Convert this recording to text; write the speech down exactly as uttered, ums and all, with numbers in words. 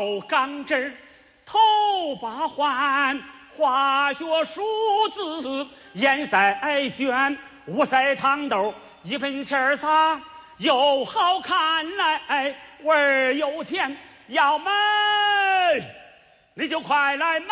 头钢针，头把环，化学数字，颜色炫，五色糖豆，一分钱仨，又好看来，味儿又甜。要买你就快来买。